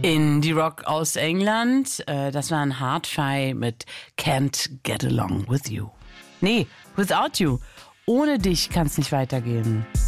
Indie Rock aus England. Das war ein Hard-Fi mit Can't Get Along With You. Nee, Without You. Ohne dich kann's nicht weitergehen.